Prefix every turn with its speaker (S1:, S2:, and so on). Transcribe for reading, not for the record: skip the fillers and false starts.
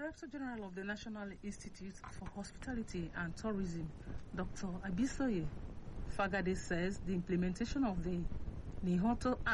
S1: Director General of the National Institute for Hospitality and Tourism, Dr. Abisoye Fagade, says the implementation of the Nihoto